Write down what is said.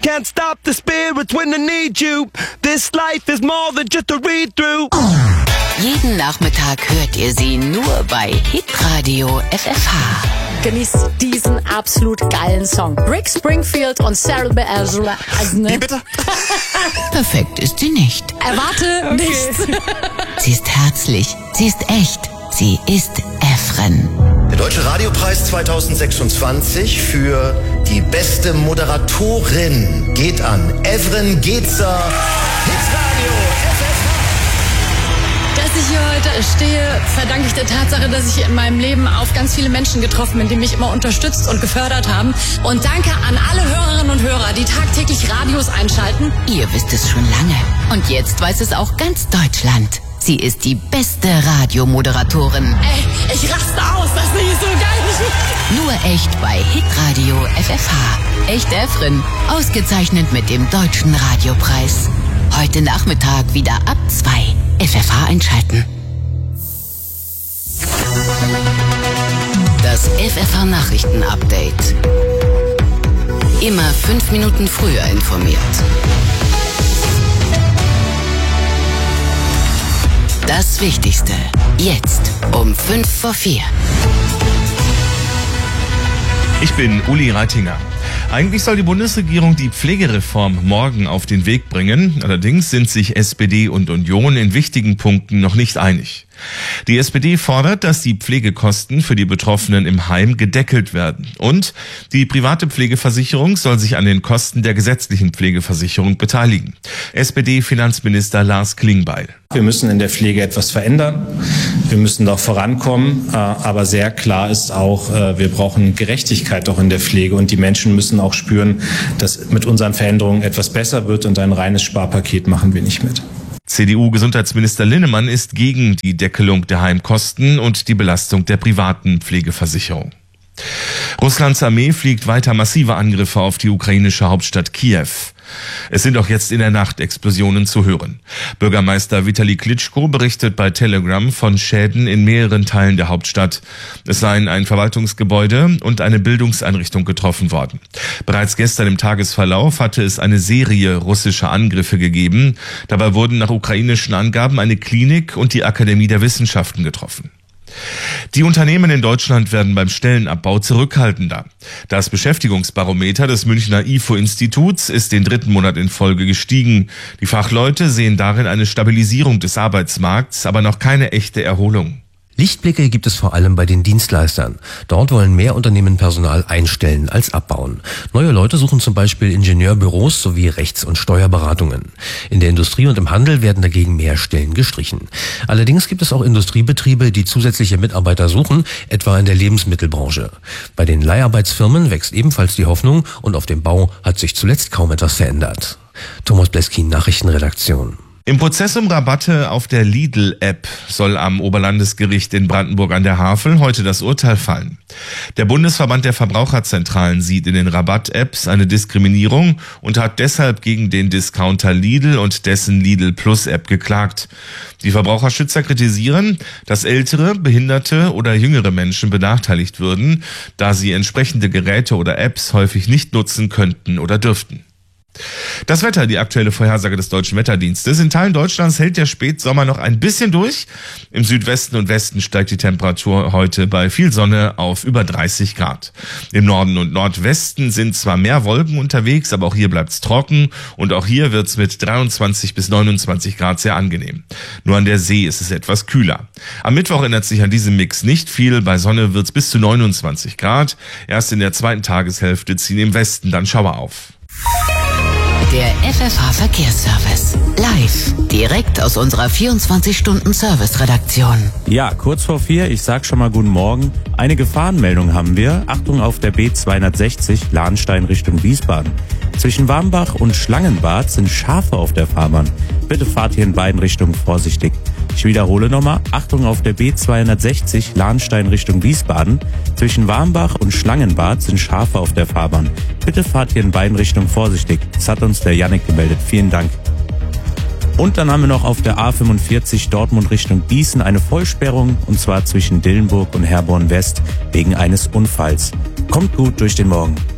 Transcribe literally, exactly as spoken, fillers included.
Can't stop the spirits when I need you. This life is more than just a read-through. Jeden Nachmittag hört ihr sie nur bei Hitradio F F H. Genießt diesen absolut geilen Song. Rick Springfield und Sarah Bareilles. Wie bitte? Perfekt ist sie nicht. Erwarte okay. nichts. Sie ist herzlich, sie ist echt, sie ist Efren. Der Deutsche Radiopreis zweitausendsechsundzwanzig für die beste Moderatorin geht an Evren Gezer. Hitradio F F H. Dass ich hier heute stehe, verdanke ich der Tatsache, dass ich in meinem Leben auf ganz viele Menschen getroffen bin, die mich immer unterstützt und gefördert haben. Und danke an alle Hörerinnen und Hörer, die tagtäglich Radios einschalten. Ihr wisst es schon lange. Und jetzt weiß es auch ganz Deutschland. Sie ist die beste Radiomoderatorin. Ey, ich raste aus, das ist so geil. Nur echt bei Hitradio F F H. Echt Efren. Ausgezeichnet mit dem Deutschen Radiopreis. Heute Nachmittag wieder ab zwei. F F H einschalten. Das F F H Nachrichten-Update. Immer fünf Minuten früher informiert. Das Wichtigste. Jetzt um fünf vor vier. Ich bin Uli Reitinger. Eigentlich soll die Bundesregierung die Pflegereform morgen auf den Weg bringen. Allerdings sind sich S P D und Union in wichtigen Punkten noch nicht einig. Die S P D fordert, dass die Pflegekosten für die Betroffenen im Heim gedeckelt werden. Und die private Pflegeversicherung soll sich an den Kosten der gesetzlichen Pflegeversicherung beteiligen. S P D-Finanzminister Lars Klingbeil. Wir müssen in der Pflege etwas verändern. Wir müssen doch vorankommen. Aber sehr klar ist auch, wir brauchen Gerechtigkeit auch in der Pflege. Und die Menschen müssen auch spüren, dass mit unseren Veränderungen etwas besser wird. Und ein reines Sparpaket machen wir nicht mit. C D U-Gesundheitsminister Linnemann ist gegen die Deckelung der Heimkosten und die Belastung der privaten Pflegeversicherung. Russlands Armee fliegt weiter massive Angriffe auf die ukrainische Hauptstadt Kiew. Es sind auch jetzt in der Nacht Explosionen zu hören. Bürgermeister Vitali Klitschko berichtet bei Telegram von Schäden in mehreren Teilen der Hauptstadt. Es seien ein Verwaltungsgebäude und eine Bildungseinrichtung getroffen worden. Bereits gestern im Tagesverlauf hatte es eine Serie russischer Angriffe gegeben. Dabei wurden nach ukrainischen Angaben eine Klinik und die Akademie der Wissenschaften getroffen. Die Unternehmen in Deutschland werden beim Stellenabbau zurückhaltender. Das Beschäftigungsbarometer des Münchner I F O-Instituts ist den dritten Monat in Folge gestiegen. Die Fachleute sehen darin eine Stabilisierung des Arbeitsmarkts, aber noch keine echte Erholung. Lichtblicke gibt es vor allem bei den Dienstleistern. Dort wollen mehr Unternehmen Personal einstellen als abbauen. Neue Leute suchen zum Beispiel Ingenieurbüros sowie Rechts- und Steuerberatungen. In der Industrie und im Handel werden dagegen mehr Stellen gestrichen. Allerdings gibt es auch Industriebetriebe, die zusätzliche Mitarbeiter suchen, etwa in der Lebensmittelbranche. Bei den Leiharbeitsfirmen wächst ebenfalls die Hoffnung und auf dem Bau hat sich zuletzt kaum etwas verändert. Thomas Bleskin, Nachrichtenredaktion. Im Prozess um Rabatte auf der Lidl-App soll am Oberlandesgericht in Brandenburg an der Havel heute das Urteil fallen. Der Bundesverband der Verbraucherzentralen sieht in den Rabatt-Apps eine Diskriminierung und hat deshalb gegen den Discounter Lidl und dessen Lidl Plus App geklagt. Die Verbraucherschützer kritisieren, dass ältere, behinderte oder jüngere Menschen benachteiligt würden, da sie entsprechende Geräte oder Apps häufig nicht nutzen könnten oder dürften. Das Wetter, die aktuelle Vorhersage des Deutschen Wetterdienstes. In Teilen Deutschlands hält der Spätsommer noch ein bisschen durch. Im Südwesten und Westen steigt die Temperatur heute bei viel Sonne auf über dreißig Grad. Im Norden und Nordwesten sind zwar mehr Wolken unterwegs, aber auch hier bleibt's trocken und auch hier wird's mit dreiundzwanzig bis neunundzwanzig Grad sehr angenehm. Nur an der See ist es etwas kühler. Am Mittwoch ändert sich an diesem Mix nicht viel. Bei Sonne wird's bis zu neunundzwanzig Grad. Erst in der zweiten Tageshälfte ziehen im Westen dann Schauer auf. Der F F H-Verkehrsservice. Live. Direkt aus unserer vierundzwanzig-Stunden-Service-Redaktion. Ja, kurz vor vier. Ich sag schon mal guten Morgen. Eine Gefahrenmeldung haben wir. Achtung auf der B zweihundertsechzig, Lahnstein Richtung Wiesbaden. Zwischen Warmbach und Schlangenbad sind Schafe auf der Fahrbahn. Bitte fahrt hier in beiden Richtungen vorsichtig. Ich wiederhole nochmal. Achtung auf der B zweihundertsechzig, Lahnstein Richtung Wiesbaden. Zwischen Warmbach und Schlangenbad sind Schafe auf der Fahrbahn. Bitte fahrt hier in beiden Richtungen vorsichtig. Das hat uns der Jannik gemeldet. Vielen Dank. Und dann haben wir noch auf der A fünfundvierzig Dortmund Richtung Gießen eine Vollsperrung, und zwar zwischen Dillenburg und Herborn West wegen eines Unfalls. Kommt gut durch den Morgen.